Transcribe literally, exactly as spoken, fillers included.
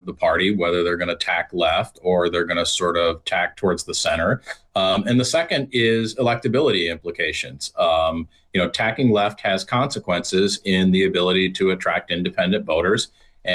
the party, whether they're going to tack left or they're going to sort of tack towards the center. Um, and the second is electability implications. Um, you know, tacking left has consequences in the ability to attract independent voters